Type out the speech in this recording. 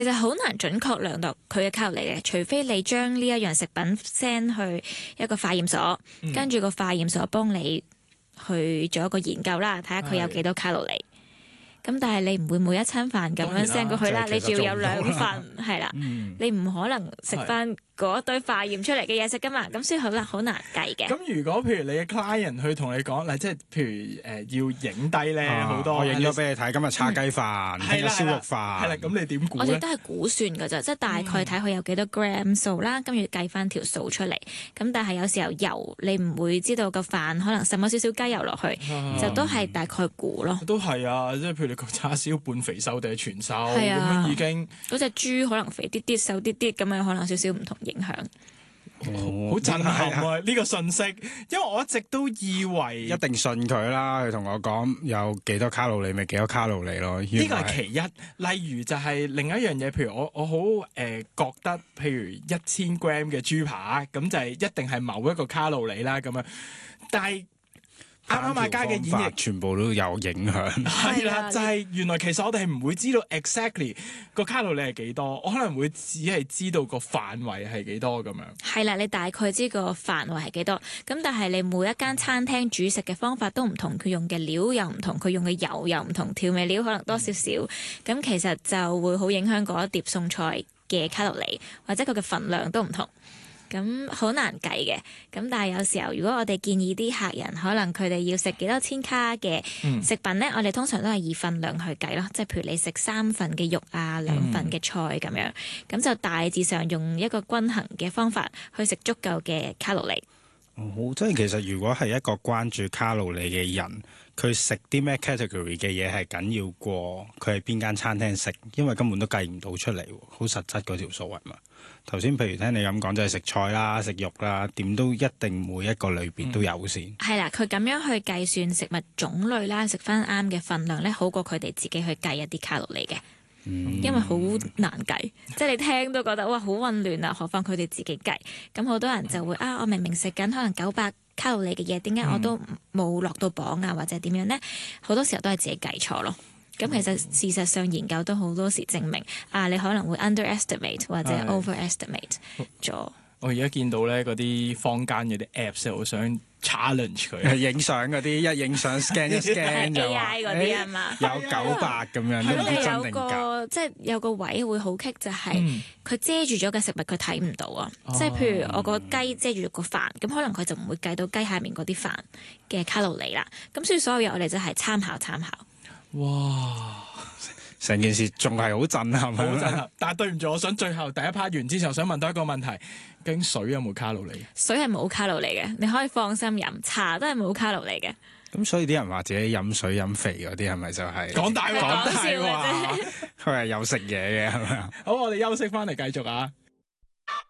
其實好難準確量度佢嘅卡路里嘅，除非你將呢一樣食品 send 去一個化驗所，跟住個化驗所幫你去做一個研究啦，睇下佢有幾多卡路里。咁但係你唔會每一餐飯咁樣 send 過去啦，你仲要有2份，係啦，你唔可能食翻嗰堆化驗出嚟嘅嘢食噶嘛，咁所以好難計嘅。 咁如果譬如你嘅 client 去同你講，嗱，即係譬如要影低咧好多， 我影咗俾你睇，今日叉雞飯，聽日燒肉飯， 係啦，咁你點估咧？ 我哋都係估算㗎咋，即係大概睇佢有幾多 gram 數啦，跟住計翻條數出嚟。咁但係有時候油你唔會知道個飯可能滲咗少少雞油落去，就都係大概估咯。 都係啊，即係譬如你個叉燒半肥瘦定係全瘦咁係啊樣已經。 嗰隻豬可能肥啲啲、瘦啲啲咁樣，可能少少唔同影響。 好震撼啊！呢個信息，因為我一直都以為一定信佢啦。佢同我講有幾多卡路里，咪幾多卡路里咯。 呢個係其一。例如就係另一樣嘢，譬如我好覺得，譬如1000 gram 嘅豬扒，咁就係一定係某一個卡路里啦咁樣。但係啱啱阿嘉嘅演繹全部都有影響。 係啦，就係原來其實我哋係唔會知道 exactly 個卡路里係幾多，我可能會只係知道個範圍係幾多咁樣。 係啦，你大概知個範圍係幾多，咁但係你每一間餐廳煮食嘅方法都唔同，佢用嘅料又唔同，佢用嘅油又唔同，調味料可能多少少，咁其實就會好影響嗰一碟餸菜嘅卡路里，或者佢嘅份量都唔同。咁好難計嘅，咁但係有時候如果我哋建議啲客人，可能佢哋要食幾多千卡嘅食品呢，我哋通常都係以份量去計咯，即係譬如你食3份嘅肉啊，2份嘅菜咁樣，咁就大致上用一個均衡嘅方法去食足夠嘅卡路里。 即係其實如果係一個關注卡路里嘅人，佢食啲咩 category 嘅嘢係緊要過佢喺邊間餐廳食，因為根本都計唔到出嚟，好實質嗰條數係嘛？頭先譬如聽你咁講，就係食菜啦、食肉啦，點都一定每一個類別都有先。 係啦，佢咁樣去計算食物種類啦，食翻啱嘅份量咧，好過佢哋自己去計一啲卡路里嘅。因為好難計，即係你聽都覺得哇好混亂啊，何況佢哋自己計。咁好多人就會我明明食緊可能900卡路里嘅嘢，點解我都冇落到磅啊，或者點樣呢？好多時候都係自己計錯咯。咁其實事實上研究都好多時證明你可能會 underestimate 或者 overestimate 咗。 我而家見到咧嗰啲坊間嗰啲 apps，我想 challenge 佢， 影相嗰啲一影相 scan 一 scan 就 AI 嗰啲啊嘛， 有900咁樣，都唔知真定假。 即係有個位會好棘，就係佢遮住咗嘅食物佢睇唔到啊！即係譬如我個雞遮住咗個飯，咁可能佢就唔會計到雞下面嗰啲飯嘅卡路里啦。咁所以所有嘢我哋就係參考。 哇！ 成件事仲係好震撼， 好震撼。但係對唔住，我想最後第一 part 完之前，想問多一個問題：究竟水有冇卡路里？ 水係冇卡路里嘅，你可以放心飲。茶都係冇卡路里嘅。 咁所以啲人話自己飲水飲肥嗰啲係咪就係講大話？ 佢係有食嘢嘅係咪啊？ 好，我哋休息翻嚟繼續啊！